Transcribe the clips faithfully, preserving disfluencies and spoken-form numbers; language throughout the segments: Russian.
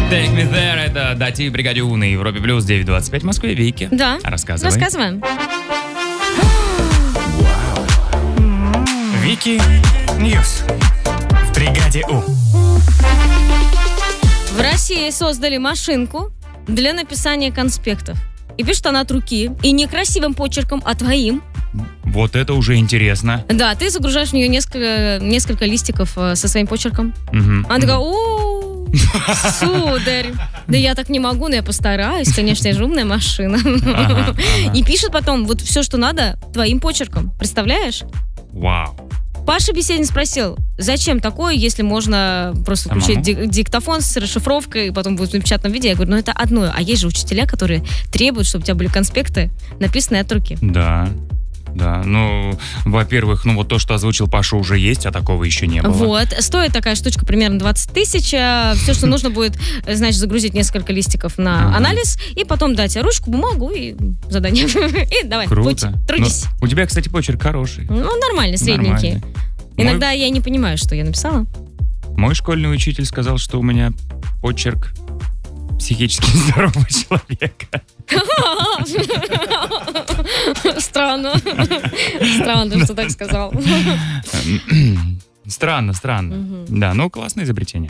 Take me there, это Дати, бригаде У на Европе Плюс, девять двадцать пять в Москве. Вики. Да. Рассказывай. Рассказываем. Вики Ньюс в бригаде У. В России создали машинку для написания конспектов. И пишет она от руки. И не красивым почерком, а твоим. Вот это уже интересно. Да, ты загружаешь в нее несколько, несколько листиков э, со своим почерком. Угу. Она такая: о, сударь. Да я так не могу, но я постараюсь. Конечно, я же умная машина. Ага, ага. И пишет потом вот все, что надо, твоим почерком. Представляешь? Вау. Паша Беседин спросил, зачем такое, если можно просто включить дик- диктофон с расшифровкой, и потом будет в напечатанном виде. Я говорю, ну это одно. А есть же учителя, которые требуют, чтобы у тебя были конспекты, написанные от руки. Да. Да, ну, во-первых, ну вот то, что озвучил Паша, уже есть, а такого еще не было. Вот, стоит такая штучка примерно двадцать тысяч. Все, что нужно будет, значит, загрузить несколько листиков на анализ, и потом дать ручку, бумагу и задание. И давай, будь, трудись. Ну, у тебя, кстати, почерк хороший. Ну, нормальный, средненький. Нормальный. Иногда Мой... я не понимаю, что я написала. Мой школьный учитель сказал, что у меня почерк психически здорового человека. Странно. Странно, что так сказал. Странно, странно. Угу. Да, ну классное изобретение.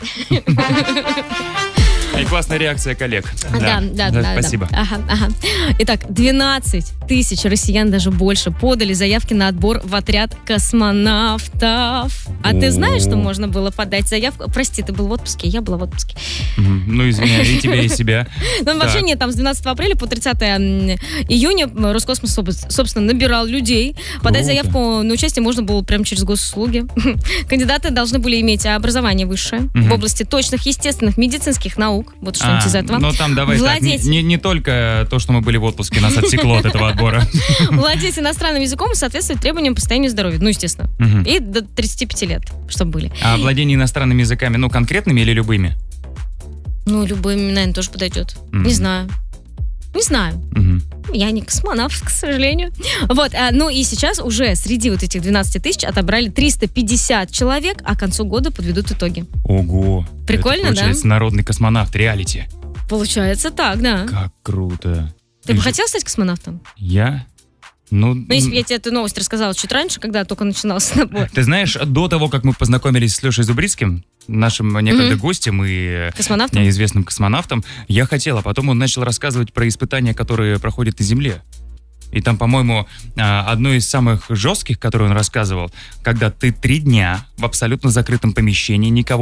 И классная реакция коллег. Да, да, да. да Спасибо. Да. Ага, ага. Итак, двенадцать тысяч россиян, даже больше, подали заявки на отбор в отряд космонавтов. А ты знаешь, что можно было подать заявку? Прости, ты был в отпуске, я была в отпуске. Ну, извини, и тебя, и себя. Ну, вообще нет, там с двенадцатого апреля по тридцатое июня Роскосмос, собственно, набирал людей. Подать заявку на участие можно было прямо через госуслуги. Кандидаты должны были иметь образование высшее в области точных, естественных, медицинских наук. Вот что-нибудь а, из этого. Ну там давай Владеть... так, не, не только то, что мы были в отпуске, нас отсекло от этого отбора. Владеть иностранным языком и соответствовать требованиям по состоянию здоровья. Ну, естественно. Угу. И до тридцати пяти лет, чтобы были. А владение иностранными языками, ну, конкретными или любыми? Ну, любыми, наверное, тоже подойдет. Угу. Не знаю. Не знаю. Угу. Я не космонавт, к сожалению. Вот, а, ну и сейчас уже среди вот этих двенадцати тысяч отобрали триста пятьдесят человек, а к концу года подведут итоги. Ого. Прикольно, это, получается, да? Народный космонавт, реалити. Получается так, да. Как круто. Ты бы хотел стать космонавтом? Я? Ну, ну, если бы я тебе эту новость рассказала чуть раньше, когда только начинался набор. Ты знаешь, до того, как мы познакомились с Лешей Зубрицким, нашим некогда mm-hmm. гостем и космонавтом? известным космонавтом, я хотел, а потом он начал рассказывать про испытания, которые проходят на Земле. И там, по-моему, одно из самых жестких, которое он рассказывал, когда ты три дня в абсолютно закрытом помещении, никого